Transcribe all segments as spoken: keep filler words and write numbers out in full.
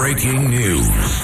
Breaking news.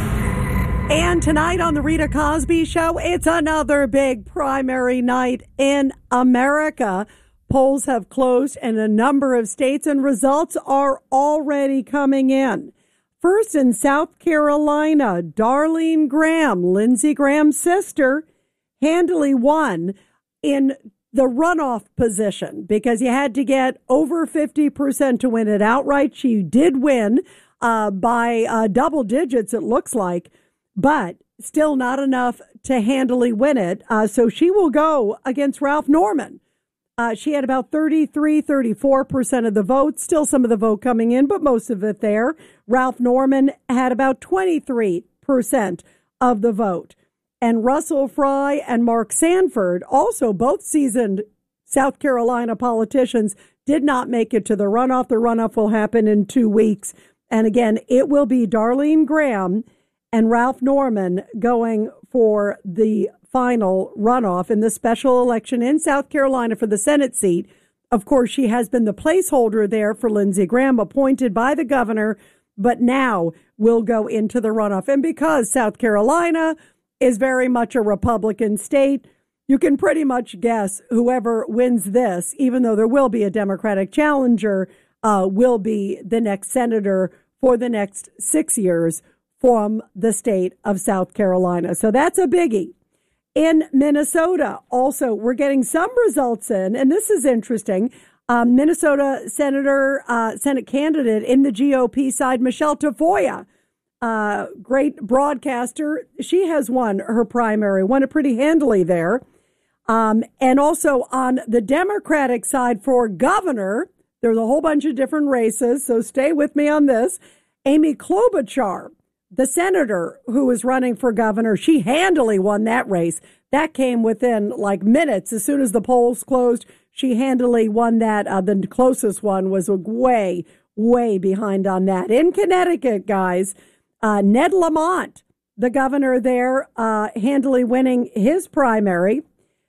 And tonight on the Rita Cosby Show, it's another big primary night in America. Polls have closed in a number of states and results are already coming in. First in South Carolina, Darlene Graham, Lindsey Graham's sister, handily won in the runoff position because you had to get over fifty percent to win it outright. She did win uh, by uh, double digits, it looks like, but still not enough to handily win it. Uh, so she will go against Ralph Norman. Uh, she had about thirty-three, thirty-four percent of the vote, still some of the vote coming in, but most of it there. Ralph Norman had about twenty-three percent of the vote. And Russell Fry and Mark Sanford, also both seasoned South Carolina politicians, did not make it to the runoff. The runoff will happen in two weeks. And again, it will be Darlene Graham and Ralph Norman going for the final runoff in the special election in South Carolina for the Senate seat. Of course, she has been the placeholder there for Lindsey Graham, appointed by the governor, but now will go into the runoff. And because South Carolina is very much a Republican state, you can pretty much guess whoever wins this, even though there will be a Democratic challenger, uh, will be the next senator for the next six years from the state of South Carolina. So that's a biggie. In Minnesota, also, we're getting some results in, and this is interesting. Um, Minnesota Senator, uh, Senate candidate in the G O P side, Michelle Tafoya, uh, great broadcaster. She has won her primary, won it pretty handily there. Um, and also on the Democratic side for governor, there's a whole bunch of different races, so stay with me on this. Amy Klobuchar, the senator who is running for governor, she handily won that race. That came within like minutes. As soon as the polls closed, she handily won that. Uh, the closest one was way, way behind on that. In Connecticut, guys, uh, Ned Lamont, the governor there, uh, handily winning his primary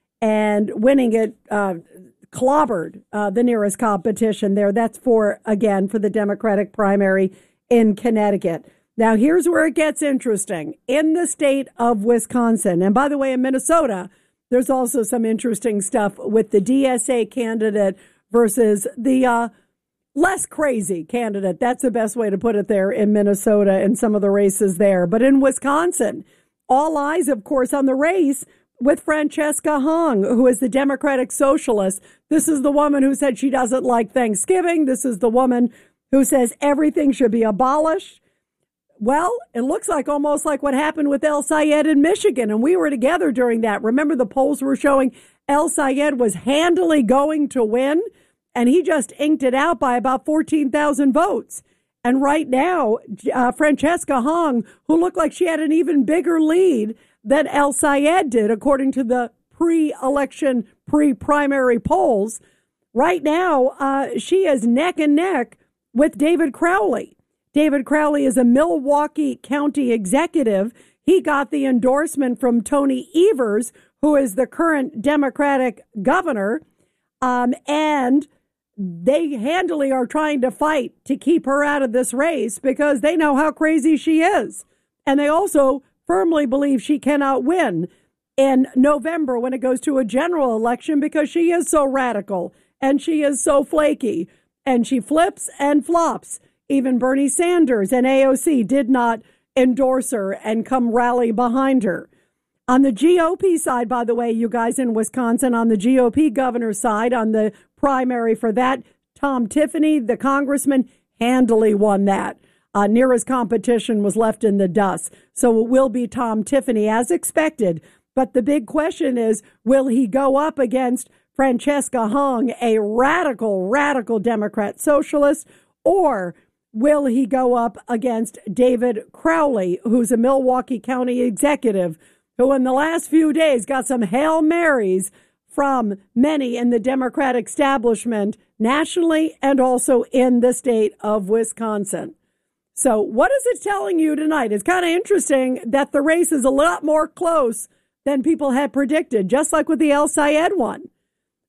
and winning it, uh, clobbered uh, the nearest competition there. That's for, again, for the Democratic primary in Connecticut. Now, here's where it gets interesting. In the state of Wisconsin, and by the way, in Minnesota, there's also some interesting stuff with the D S A candidate versus the uh, less crazy candidate. That's the best way to put it there in Minnesota and some of the races there. But in Wisconsin, all eyes, of course, on the race with Francesca Hung, who is the Democratic Socialist. This is the woman who said she doesn't like Thanksgiving. This is the woman who says everything should be abolished. Well, it looks like almost like what happened with El Sayed in Michigan, and we were together during that. Remember, the polls were showing El Sayed was handily going to win, and he just inked it out by about fourteen thousand votes. And right now, uh, Francesca Hung, who looked like she had an even bigger lead than El Sayed did, according to the pre-election, pre-primary polls, right now, uh, she is neck and neck with David Crowley. David Crowley is a Milwaukee County executive. He got the endorsement from Tony Evers, who is the current Democratic governor, um, and they handily are trying to fight to keep her out of this race because they know how crazy she is. And they also firmly believe she cannot win in November when it goes to a general election because she is so radical and she is so flaky and she flips and flops. Even Bernie Sanders and A O C did not endorse her and come rally behind her. On the G O P side, by the way, you guys in Wisconsin, on the G O P governor side, on the primary for that, Tom Tiffany, the congressman, handily won that. Uh, nearest competition was left in the dust. So it will be Tom Tiffany as expected. But the big question is, will he go up against Francesca Hung, a radical, radical Democrat socialist, or will he go up against David Crowley, who's a Milwaukee County executive, who in the last few days got some Hail Marys from many in the Democratic establishment nationally and also in the state of Wisconsin? So what is it telling you tonight? It's kind of interesting that the race is a lot more close than people had predicted, just like with the El Sayed one.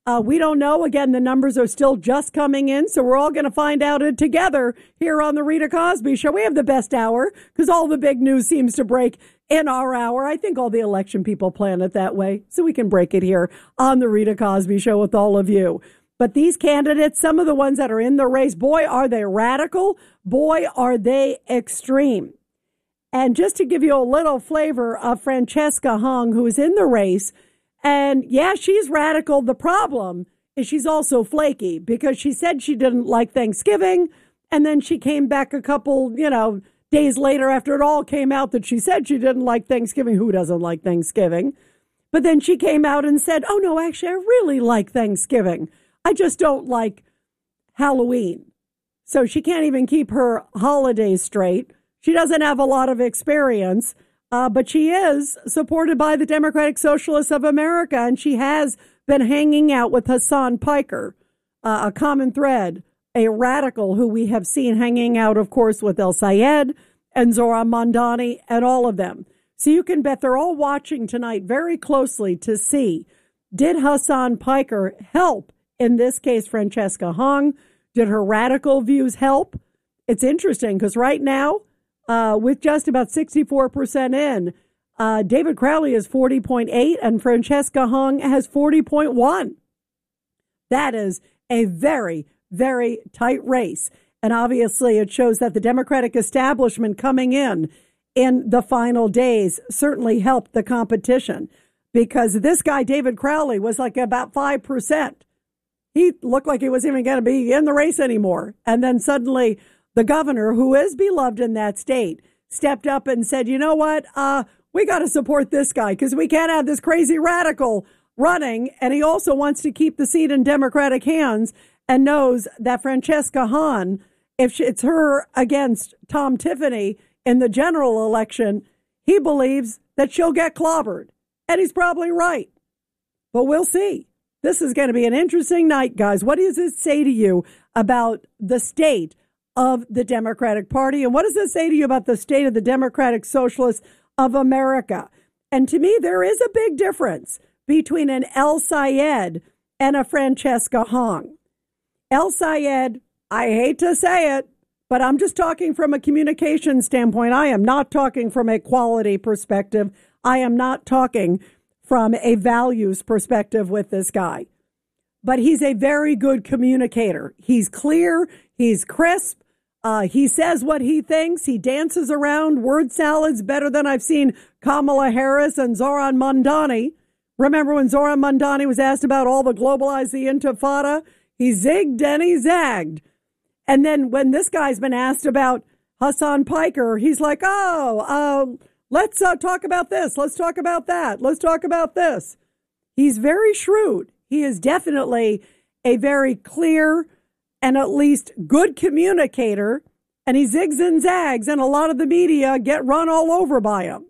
Uh, we don't know. Again, the numbers are still just coming in, so we're all going to find out it together here on the Rita Cosby Show. We have the best hour because all the big news seems to break in our hour. I think all the election people plan it that way, so we can break it here on the Rita Cosby Show with all of you. But these candidates, some of the ones that are in the race, boy, are they radical. Boy, are they extreme. And just to give you a little flavor of Francesca Hung, who is in the race, and yeah, she's radical. The problem is she's also flaky because she said she didn't like Thanksgiving. And then she came back a couple, you know, days later after it all came out that she said she didn't like Thanksgiving. Who doesn't like Thanksgiving? But then she came out and said, oh, no, actually, I really like Thanksgiving. I just don't like Halloween. So she can't even keep her holidays straight. She doesn't have a lot of experience, uh, but she is supported by the Democratic Socialists of America, and she has been hanging out with Hasan Piker, uh, a common thread, a radical who we have seen hanging out, of course, with El-Sayed and Zohran Mamdani and all of them. So you can bet they're all watching tonight very closely to see, did Hasan Piker help, in this case, Francesca Hung? Did her radical views help? It's interesting because right now, uh, with just about sixty-four percent in, uh, David Crowley is forty point eight and Francesca Hung has forty point one. That is a very, very tight race. And obviously it shows that the Democratic establishment coming in in the final days certainly helped the competition, because this guy, David Crowley, was like about five percent. He looked like he wasn't even going to be in the race anymore. And then suddenly the governor, who is beloved in that state, stepped up and said, you know what, uh, we got to support this guy because we can't have this crazy radical running. And he also wants to keep the seat in Democratic hands and knows that Francesca Hahn, if it's her against Tom Tiffany in the general election, he believes that she'll get clobbered. And he's probably right. But we'll see. This is going to be an interesting night, guys. What does it say to you about the state of the Democratic Party? And what does it say to you about the state of the Democratic Socialists of America? And to me, there is a big difference between an El-Sayed and a Francesca Hung. El-Sayed, I hate to say it, but I'm just talking from a communication standpoint. I am not talking from a quality perspective. I am not talking from a values perspective with this guy. But he's a very good communicator. He's clear. He's crisp. Uh, he says what he thinks. He dances around word salads better than I've seen Kamala Harris and Zohran Mamdani. Remember when Zohran Mamdani was asked about all the globalize the intifada? He zigged and he zagged. And then when this guy's been asked about Hasan Piker, he's like, oh, uh, let's uh, talk about this. Let's talk about that. Let's talk about this. He's very shrewd. He is definitely a very clear and at least good communicator. And he zigs and zags, and a lot of the media get run all over by him.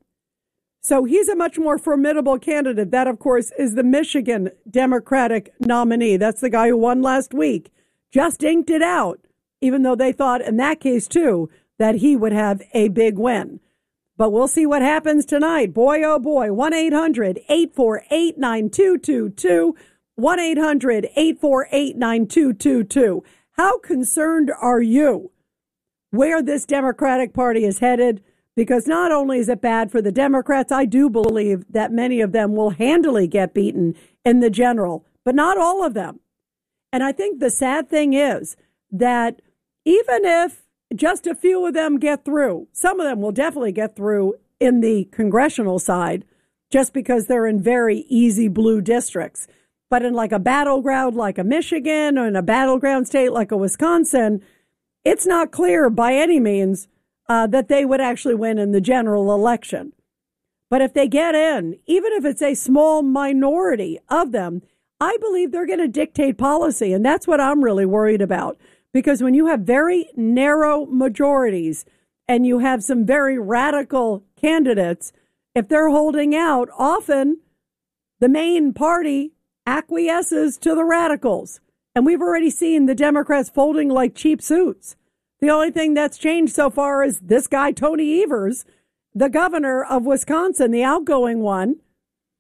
So he's a much more formidable candidate. That, of course, is the Michigan Democratic nominee. That's the guy who won last week. Just inked it out, even though they thought in that case, too, that he would have a big win. But we'll see what happens tonight. Boy, oh boy, one eight hundred eight four eight nine two two two, one eight hundred eight four eight nine two two two. How concerned are you where this Democratic Party is headed? Because not only is it bad for the Democrats, I do believe that many of them will handily get beaten in the general, but not all of them. And I think the sad thing is that even if just a few of them get through, some of them will definitely get through in the congressional side, just because they're in very easy blue districts. But in like a battleground like a Michigan or in a battleground state like a Wisconsin, it's not clear by any means uh, that they would actually win in the general election. But if they get in, even if it's a small minority of them, I believe they're going to dictate policy. And that's what I'm really worried about. Because when you have very narrow majorities and you have some very radical candidates, if they're holding out, often the main party acquiesces to the radicals. And we've already seen the Democrats folding like cheap suits. The only thing that's changed so far is this guy, Tony Evers, the governor of Wisconsin, the outgoing one.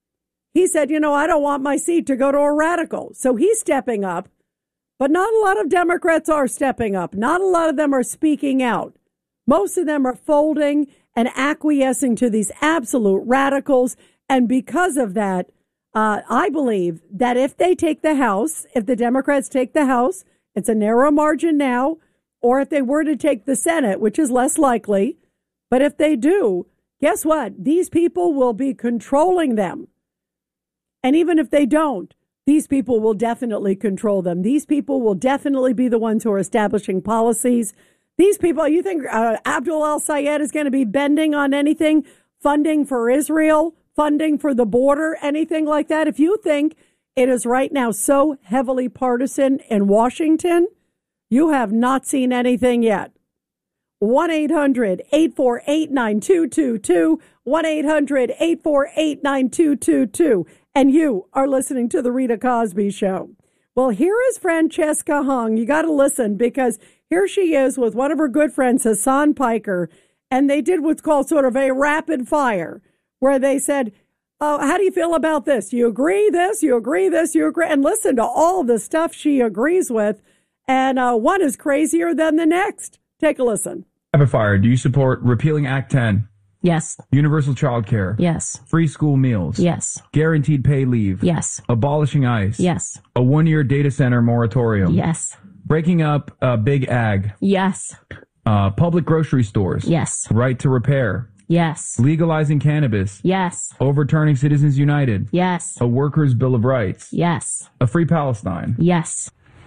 he said, you know, I don't want my seat to go to a radical. So he's stepping up, but not a lot of Democrats are stepping up. Not a lot of them are speaking out. Most of them are folding and acquiescing to these absolute radicals. And because of that, uh, I believe that if they take the House, if the Democrats take the House, it's a narrow margin now, or if they were to take the Senate, which is less likely, but if they do, guess what? These people will be controlling them. And even if they don't, these people will definitely control them. These people will definitely be the ones who are establishing policies. These people, you think uh, Abdul al-Sayed is going to be bending on anything, funding for Israel, funding for the border, anything like that? If you think it is right now so heavily partisan in Washington, you have not seen anything yet. one eight hundred eight four eight nine two two two, one eight hundred eight four eight nine two two two. And you are listening to The Rita Cosby Show. Well, here is Francesca Hung. You got to listen, because here she is with one of her good friends, Hassan Piker, and they did what's called sort of a rapid fire, where they said, oh, how do you feel about this? You agree this, you agree this, you agree, and listen to all the stuff she agrees with, and uh, one is crazier than the next. Take a listen. Rapid fire. Do you support repealing Act ten? Yes. Universal child care? Yes. Free school meals? Yes. Guaranteed pay leave? Yes. Abolishing ICE? Yes. A one-year data center moratorium? Yes. Breaking up uh, Big Ag? Yes. Uh, public grocery stores? Yes. Right to repair? Yes. Legalizing cannabis? Yes. Overturning Citizens United? Yes. A workers' bill of rights? Yes. A free Palestine? Yes.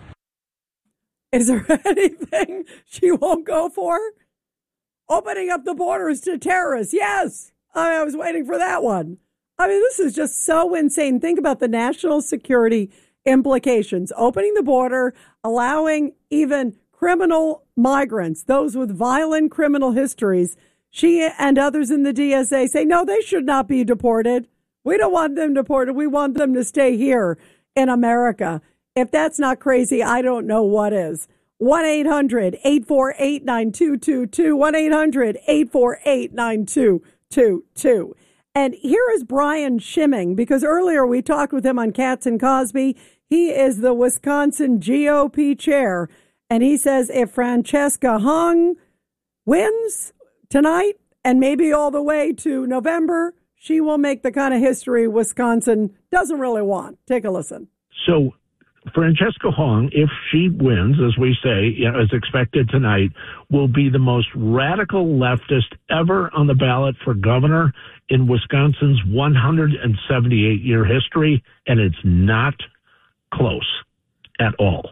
Is there anything she won't go for? Opening up the borders to terrorists. Yes. I was waiting for that one. I mean, this is just so insane. Think about the national security implications. Opening the border, allowing even criminal migrants, those with violent criminal histories. She and others in the D S A say, no, they should not be deported. We don't want them deported. We want them to stay here in America. If that's not crazy, I don't know what is. one eight hundred eight four eight nine two two two, one eight hundred eight four eight nine two two two. And here is Brian Schimming, because earlier we talked with him on Katz and Cosby. He is the Wisconsin G O P chair, and he says if Francesca Hung wins tonight and maybe all the way to November, she will make the kind of history Wisconsin doesn't really want. Take a listen. So Francesca Hung, if she wins, as we say, you know, as expected tonight, will be the most radical leftist ever on the ballot for governor in Wisconsin's one hundred seventy-eight year history, and it's not close at all.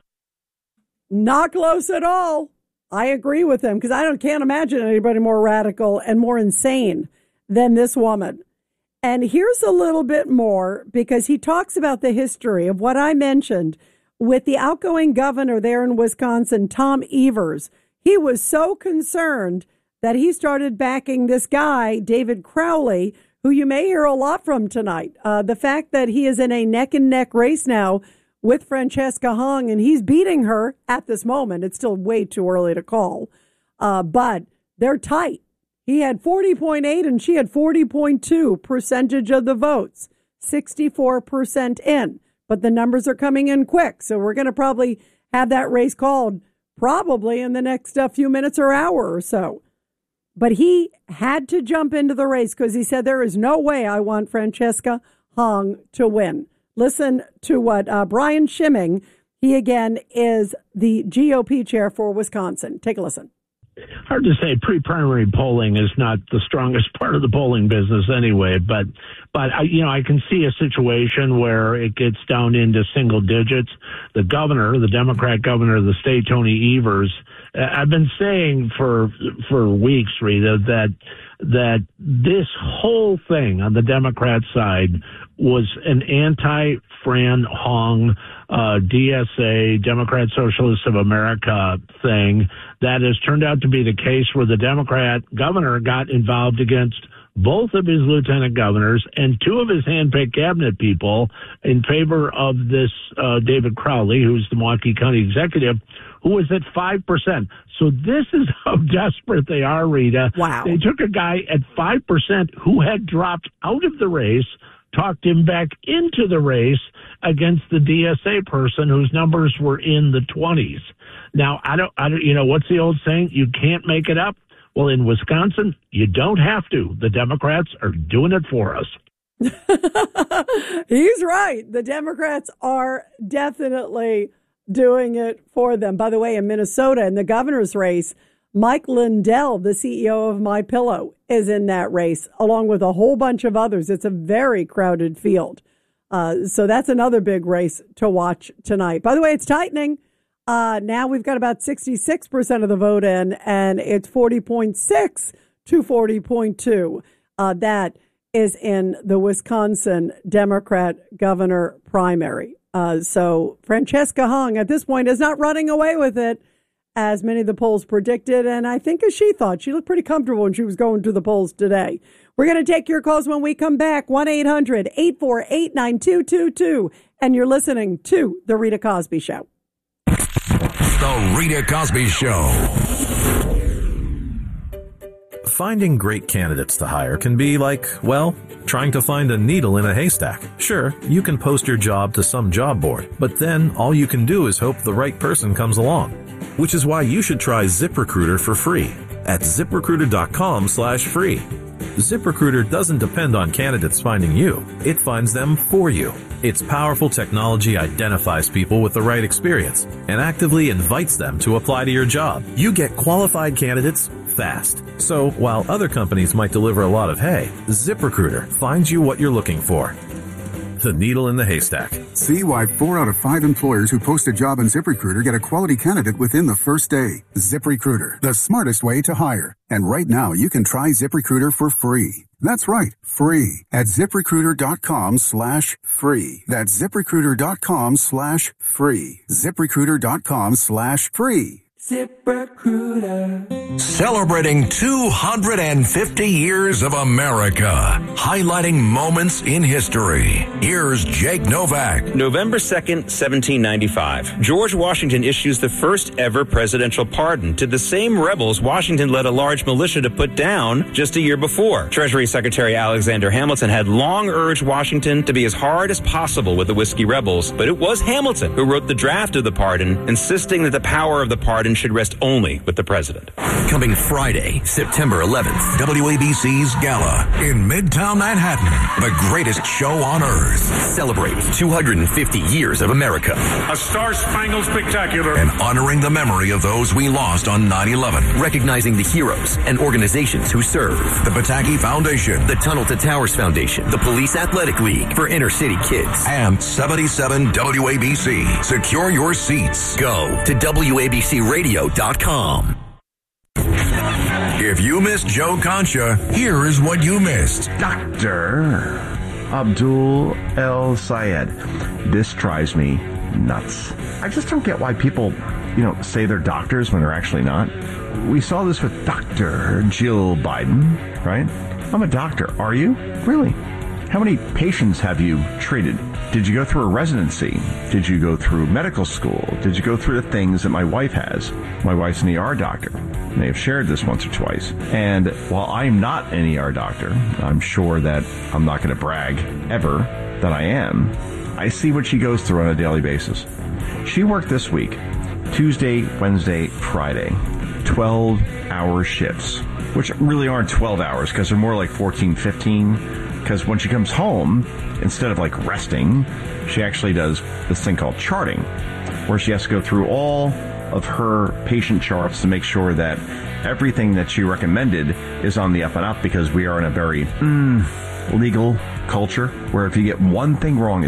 Not close at all. I agree with him, because I don't can't imagine anybody more radical and more insane than this woman. And here's a little bit more, because he talks about the history of what I mentioned with the outgoing governor there in Wisconsin, Tom Evers. He was so concerned that he started backing this guy, David Crowley, who you may hear a lot from tonight. Uh, the fact that he is in a neck and neck race now with Francesca Hung, and he's beating her at this moment. It's still way too early to call, uh, but they're tight. He had forty point eight and she had forty point two percentage of the votes, sixty-four percent in. But the numbers are coming in quick. So we're going to probably have that race called probably in the next uh, few minutes or hour or so. But he had to jump into the race because he said, there is no way I want Francesca Hung to win. Listen to what uh, Brian Schimming, he again is the G O P chair for Wisconsin. Take a listen. Hard to say. Pre-primary polling is not the strongest part of the polling business anyway, but but I, you know, I can see a situation where it gets down into single digits. The governor, the Democrat governor of the state, Tony Evers, I've been saying for for weeks, Rita, that that this whole thing on the Democrat side was an anti-Fran Hung, uh, D S A, Democrat Socialists of America thing that has turned out to be the case where the Democrat governor got involved against both of his lieutenant governors and two of his handpicked cabinet people in favor of this uh, David Crowley, who's the Milwaukee County executive, who was at five percent. So this is how desperate they are, Rita. Wow. They took a guy at five percent who had dropped out of the race talked him back into the race against the D S A person whose numbers were in the twenties. Now, I don't, I don't, you know, what's the old saying? You can't make it up. Well, in Wisconsin, you don't have to. The Democrats are doing it for us. He's right. The Democrats are definitely doing it for them. By the way, in Minnesota, in the governor's race, Mike Lindell, the C E O of MyPillow, is in that race, along with a whole bunch of others. It's a very crowded field. Uh, so that's another big race to watch tonight. By the way, it's tightening. Uh, now we've got about sixty-six percent of the vote in, and it's forty point six to forty point two. Uh, that is in the Wisconsin Democrat governor primary. Uh, so Francesca Hung, at this point, is not running away with it, as many of the polls predicted, and I think as she thought. She looked pretty comfortable when she was going to the polls today. We're going to take your calls when we come back, one eight hundred eight four eight nine two two two, and you're listening to The Rita Cosby Show. The Rita Cosby Show. Finding great candidates to hire can be like, well, trying to find a needle in a haystack. Sure, you can post your job to some job board, but then all you can do is hope the right person comes along. Which is why you should try ZipRecruiter for free at ZipRecruiter.com slash free. ZipRecruiter doesn't depend on candidates finding you. It finds them for you. Its powerful technology identifies people with the right experience and actively invites them to apply to your job. You get qualified candidates fast. So while other companies might deliver a lot of hay, ZipRecruiter finds you what you're looking for. The needle in the haystack. See why four out of five employers who post a job on ZipRecruiter get a quality candidate within the first day. ZipRecruiter, the smartest way to hire. And right now, you can try ZipRecruiter for free. That's right, free at ZipRecruiter.com slash free. That's ZipRecruiter.com slash free. ZipRecruiter.com slash free. ZipRecruiter. Celebrating two hundred fifty years of America. Highlighting moments in history. Here's Jake Novak. November second, seventeen ninety-five. George Washington issues the first ever presidential pardon to the same rebels Washington led a large militia to put down just a year before. Treasury Secretary Alexander Hamilton had long urged Washington to be as hard as possible with the Whiskey Rebels, but it was Hamilton who wrote the draft of the pardon, insisting that the power of the pardon should rest only with the president. Coming Friday, September eleventh, W A B C's Gala in Midtown Manhattan. The greatest show on earth. Celebrate two hundred fifty years of America. A star-spangled spectacular. And honoring the memory of those we lost on nine eleven. Recognizing the heroes and organizations who serve. The Pataki Foundation. The Tunnel to Towers Foundation. The Police Athletic League for inner city kids. And seventy-seven W A B C. Secure your seats. Go to W A B C radio dot com. If you missed Joe Concha, here is what you missed. Doctor Abdul El Sayed. This drives me nuts. I just don't get why people, you know, say they're doctors when they're actually not. We saw this with Doctor Jill Biden, right? I'm a doctor. Are you? Really? How many patients have you treated? Did you go through a residency? Did you go through medical school? Did you go through the things that my wife has? My wife's an E R doctor. They have shared this once or twice. And while I'm not an E R doctor, I'm sure that I'm not going to brag ever that I am. I see what she goes through on a daily basis. She worked this week, Tuesday, Wednesday, Friday, twelve-hour shifts, which really aren't twelve hours because they're more like fourteen, fifteen. Because when she comes home, instead of like resting, she actually does this thing called charting, where she has to go through all of her patient charts to make sure that everything that she recommended is on the up and up, because we are in a very mm, legal culture where if you get one thing wrong,